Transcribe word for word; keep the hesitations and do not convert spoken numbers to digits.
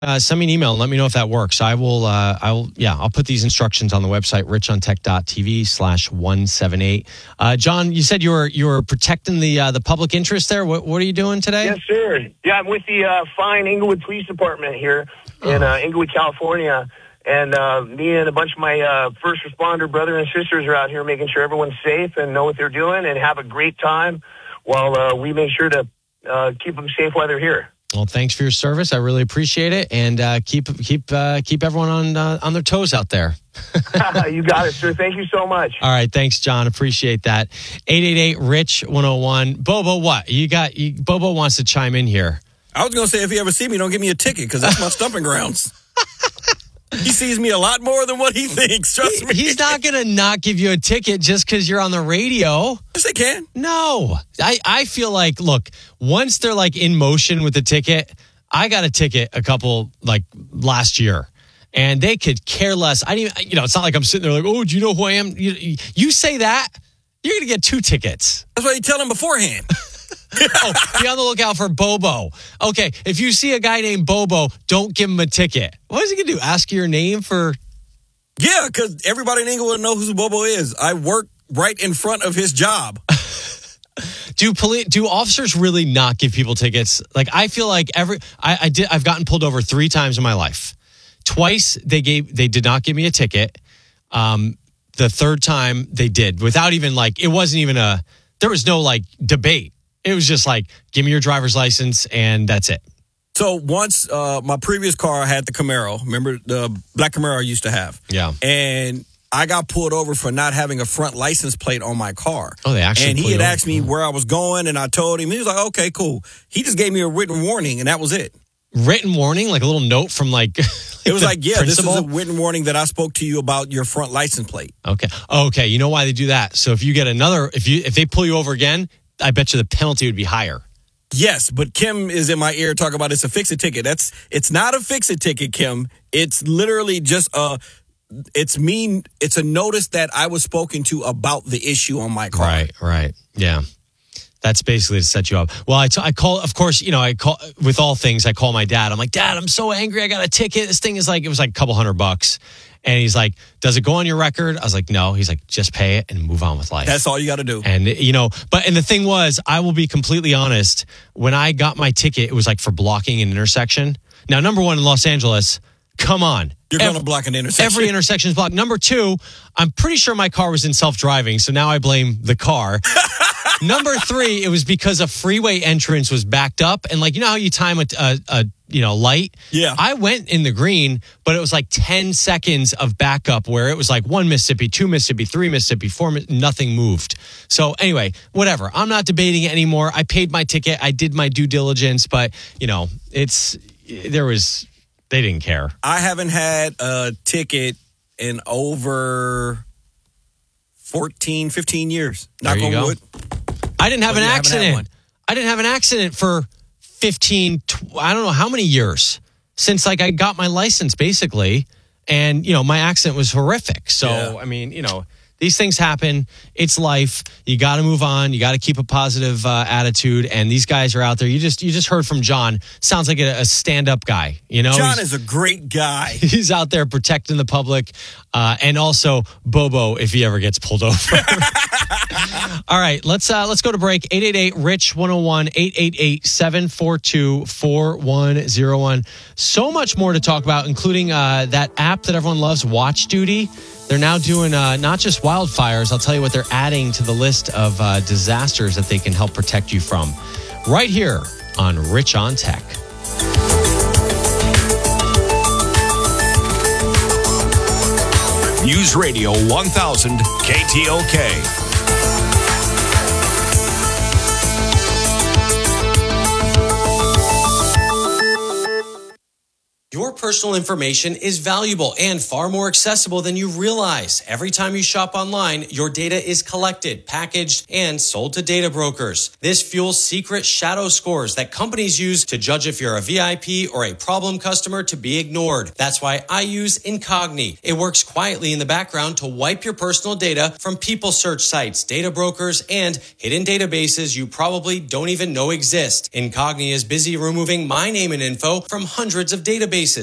Uh, send me an email and let me know if that works. I will, uh, I will, yeah, I'll put these instructions on the website, richontech.tv slash 178. Uh, John, you said you were, you were protecting the, uh, the public interest there. What, what are you doing today? Yes, sir. Yeah, I'm with the, uh, fine Inglewood Police Department here in, uh, Inglewood, California. And, uh, me and a bunch of my, uh, first responder brother and sisters are out here making sure everyone's safe and know what they're doing and have a great time while, uh, we make sure to, uh, keep them safe while they're here. Well, thanks for your service. I really appreciate it, and uh, keep keep uh, keep everyone on uh, on their toes out there. You got it, sir. Thank you so much. All right, thanks, John. Appreciate that. eight eight eight, R I C H, one oh one. Bobo, what you got? You, Bobo wants to chime in here. I was going to say, if you ever see me, don't give me a ticket because that's my stomping grounds. He sees me a lot more than what he thinks. Trust he, me. He's not going to not give you a ticket just because you're on the radio. Yes, they can. No. I, I feel like, look, once they're like in motion with the ticket, I got a ticket a couple, like last year, and they could care less. I didn't, you know, it's not like I'm sitting there like, oh, do you know who I am? You, you say that, you're going to get two tickets. That's why you tell them beforehand. Oh, be on the lookout for Bobo. Okay, if you see a guy named Bobo, don't give him a ticket. What is he going to do? Ask you your name for... Yeah, because everybody in Inglewood knows who Bobo is. I work right in front of his job. do poli- do officers really not give people tickets? Like, I feel like every... I, I did, I've gotten pulled over three times in my life. Twice, they gave they did not give me a ticket. Um, the third time, they did. Without even, like... It wasn't even a... There was no, like, debate. It was just like, give me your driver's license, and that's it. So once uh, my previous car had the Camaro, remember the black Camaro I used to have? Yeah. And I got pulled over for not having a front license plate on my car. Oh, they actually And he pulled had you asked over. me where I was going, and I told him. He was like, okay, cool. He just gave me a written warning, and that was it. Written warning? Like a little note from like... It was like, yeah, principal? This is a written warning that I spoke to you about your front license plate. Okay. Okay, you know why they do that? So if you get another... If you if they pull you over again, I bet you the penalty would be higher. Yes, but Kim is in my ear talking about it's a fix-it ticket. That's it's not a fix-it ticket, Kim. It's literally just a it's mean it's a notice that I was spoken to about the issue on my car. Right, right. Yeah. That's basically to set you up. Well, I, t- I call, of course, you know, I call with all things, I call my dad. I'm like, Dad, I'm so angry. I got a ticket. This thing is like, it was like a couple hundred bucks. And he's like, does it go on your record? I was like, no. He's like, just pay it and move on with life. That's all you got to do. And, you know, but, and the thing was, I will be completely honest. When I got my ticket, it was like for blocking an intersection. Now, number one, in Los Angeles, come on. You're going to block an intersection. Every intersection is blocked. Number two, I'm pretty sure my car was in self-driving, so now I blame the car. Number three, it was because a freeway entrance was backed up. And like, you know how you time a, a, a you know, light? Yeah. I went in the green, but it was like ten seconds of backup where it was like one Mississippi, two Mississippi, three Mississippi, four, nothing moved. So anyway, whatever. I'm not debating it anymore. I paid my ticket. I did my due diligence, but you know, it's, there was, they didn't care. I haven't had a ticket in over fourteen, fifteen years. Knock There you on go. wood. I didn't have But an you haven't had accident. one. I didn't have an accident for fifteen, tw- I don't know how many years since like I got my license basically. And, you know, my accident was horrific. So, Yeah. I mean, you know, these things happen. It's life. You got to move on. You got to keep a positive uh, attitude. And these guys are out there. You just you just heard from John. Sounds like a, a stand-up guy. You know, John he's, is a great guy. he's out there protecting the public, uh, and also Bobo if he ever gets pulled over. All right, let's uh, let's go to break. eight eight eight, R I C H, one oh one, eight eight eight, seven four two, four one oh one. So much more to talk about, including uh, that app that everyone loves, Watch Duty. They're now doing uh, not just wildfires. I'll tell you what they're adding to the list of uh, disasters that they can help protect you from. Right here on Rich on Tech. News Radio one thousand K T O K. Your personal information is valuable and far more accessible than you realize. Every time you shop online, your data is collected, packaged, and sold to data brokers. This fuels secret shadow scores that companies use to judge if you're a V I P or a problem customer to be ignored. That's why I use Incogni. It works quietly in the background to wipe your personal data from people search sites, data brokers, and hidden databases you probably don't even know exist. Incogni is busy removing my name and info from hundreds of databases.